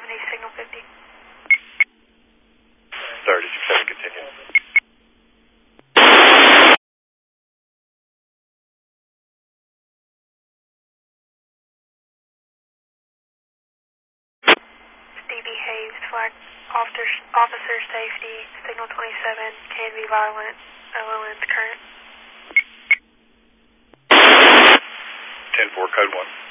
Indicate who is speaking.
Speaker 1: signal 50.
Speaker 2: Sir, did you say continue?
Speaker 1: Stevie Hayes, flag officer safety, signal 27, can be violent, LLN's current.
Speaker 2: 10-4, code 1.